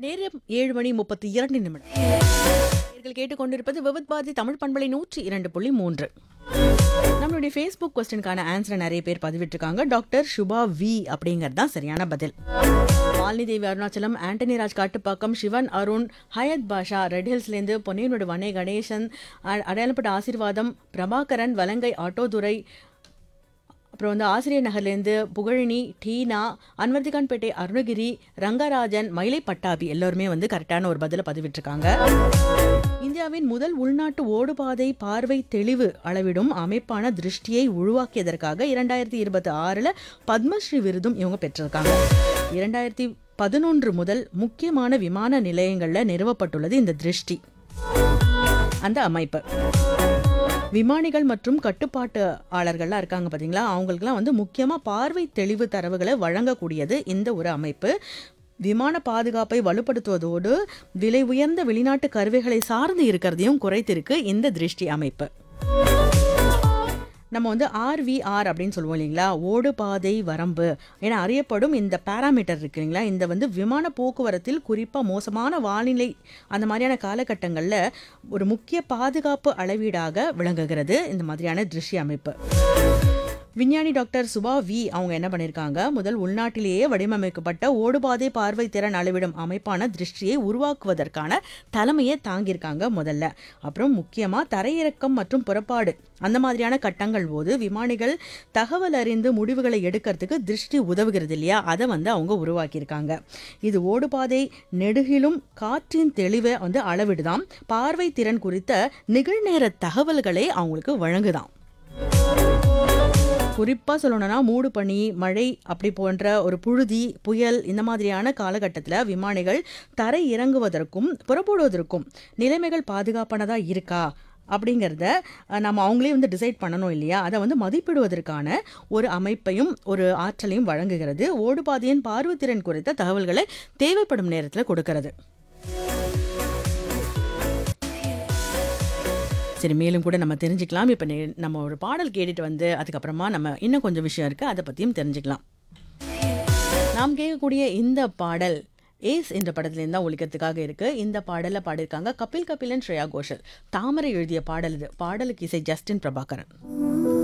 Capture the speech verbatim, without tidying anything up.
நேரம் ஏழு மணி முப்பத்தி இரண்டு நிமிடம். நீங்கள் கேட்டுக்கொண்டிருப்பது விவித் பாரதி தமிழ் பண்பலை நூற்றி இரண்டு புள்ளி மூன்று. நம்மளுடைய ஃபேஸ்புக் கொஸ்டினுக்கான ஆன்சரை நிறைய பேர் பதிவிட்டிருக்காங்க. டாக்டர் சுபா வி அப்படிங்கிறது தான் சரியான பதில். மாலினி தேவி அருணாச்சலம், ஆண்டனி ராஜ் காட்டுப்பாக்கம், சிவன் அருண், ஹயத் பாஷா, ரெட் ஹில்ஸ்லேருந்து பொன்னியினோட வனே கணேசன், அ- அடையாளப்பட்ட ஆசீர்வாதம், பிரபாகரன், வலங்கை ஆட்டோதுரை, அப்புறம் வந்து ஆசிரியர் நகர்லேருந்து புகழினி, டீனா, அன்வர்திகான்பேட்டை அருணகிரி, ரங்கராஜன், மயிலை பட்டாபி எல்லோருமே வந்து கரெக்டான ஒரு பதிலை பதிவிட்டிருக்காங்க. இந்தியாவின் முதல் உள்நாட்டு ஓடுபாதை பார்வை தெளிவு அளவிடும் அமைப்பான திருஷ்டியை உருவாக்கியதற்காக இரண்டாயிரத்தி இருபத்தி ஆறுல பத்மஸ்ரீ விருதும் இவங்க பெற்றிருக்காங்க. இரண்டாயிரத்தி பதினொன்று முதல் முக்கியமான விமான நிலையங்கள்ல நிறுவப்பட்டுள்ளது இந்த திருஷ்டி அந்த அமைப்பு. விமானிகள் மற்றும் கட்டுப்பாட்டாளர்கள்லாம் இருக்காங்க பார்த்தீங்களா, அவங்களுக்குலாம் வந்து முக்கியமாக பார்வை தெளிவு தரவுகளை வழங்கக்கூடியது இந்த ஒரு அமைப்பு. விமான பாதுகாப்பை வலுப்படுத்துவதோடு விலை உயர்ந்த வெளிநாட்டு கருவிகளை சார்ந்து இருக்கிறதையும் குறைத்திருக்கு இந்த திருஷ்டி அமைப்பு. நம்ம வந்து ஆர்விஆர் அப்படின்னு சொல்லுவோம் இல்லைங்களா, ஓடு பாதை வரம்பு என அறியப்படும் இந்த பேராமீட்டர் இருக்கு இல்லைங்களா, இந்த வந்து விமான போக்குவரத்தில் குறிப்பாக மோசமான வானிலை அந்த மாதிரியான காலகட்டங்களில் ஒரு முக்கிய பாதுகாப்பு அளவீடாக விளங்குகிறது இந்த மாதிரியான திருஷ்டி அமைப்பு. விஞ்ஞானி டாக்டர் சுபா வி அவங்க என்ன பண்ணியிருக்காங்க, முதல் உள்நாட்டிலேயே வடிவமைக்கப்பட்ட ஓடுபாதை பார்வை திறன் அளவிடும் அமைப்பான திருஷ்டியை உருவாக்குவதற்கான தலைமையை தாங்கியிருக்காங்க முதல்ல. அப்புறம் முக்கியமாக தரையிறக்கம் மற்றும் புறப்பாடு அந்த மாதிரியான கட்டங்கள் போது விமானிகள் தகவல் அறிந்து முடிவுகளை எடுக்கிறதுக்கு திருஷ்டி உதவுகிறது இல்லையா, அதை வந்து அவங்க உருவாக்கியிருக்காங்க. இது ஓடுபாதை நெடுகிலும் காற்றின் தெளிவை வந்து அளவிடுதாம், பார்வை திறன் குறித்த நிகழ்நேர தகவல்களை அவங்களுக்கு வழங்குதாம். குறிப்பாக சொல்லணும்னா மூடு பனி, மழை அப்படி போன்ற ஒரு புழுதி, புயல் இந்த மாதிரியான காலகட்டத்தில் விமானிகள் தரை இறங்குவதற்கும் புறப்படுவதற்கும் நிலைமைகள் பாதுகாப்பானதாக இருக்கா அப்படிங்கிறத நம்ம அவங்களே வந்து டிசைட் பண்ணணும் இல்லையா, அதை வந்து மதிப்பிடுவதற்கான ஒரு அமைப்பையும் ஒரு ஆற்றலையும் வழங்குகிறது. ஓடுபாதையின் பார்வைத்திறன் குறித்த தகவல்களை தேவைப்படும் நேரத்தில் கொடுக்கிறது. சரி, மேலும் கூட நம்ம தெரிஞ்சுக்கலாம். இப்போ நம்ம ஒரு பாடல் கேட்டுட்டு வந்து அதுக்கப்புறமா நம்ம இன்னும் கொஞ்சம் விஷயம் இருக்குது, அதை பற்றியும் தெரிஞ்சுக்கலாம். நாம் கேட்கக்கூடிய இந்த பாடல் ஏஸ் என்ற படத்துலேருந்து தான் ஒழிக்கிறதுக்காக இருக்குது. இந்த பாடலை பாடியிருக்காங்க கபில் கபிலன், ஸ்ரேயா கோஷல். தாமரை எழுதிய பாடல் இது. பாடலுக்கு இசை ஜஸ்டின் பிரபாகரன்.